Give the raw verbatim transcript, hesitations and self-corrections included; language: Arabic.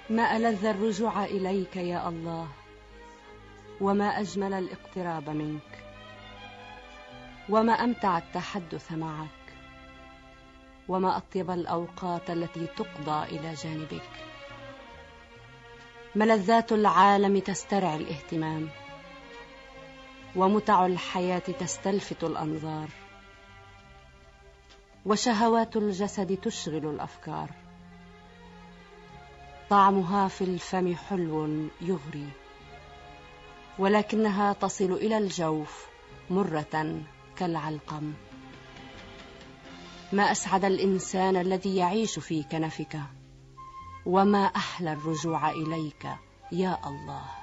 ما ألذ الرجوع إليك يا الله، وما أجمل الاقتراب منك، وما أمتع التحدث معك، وما أطيب الأوقات التي تقضى إلى جانبك. ملذات العالم تسترعي الاهتمام، ومتع الحياة تستلفت الأنظار، وشهوات الجسد تشغل الأفكار. طعمها في الفم حلو يغري، ولكنها تصل إلى الجوف مرة كالعلقم. ما أسعد الإنسان الذي يعيش في كنفك، وما أحلى الرجوع إليك يا الله.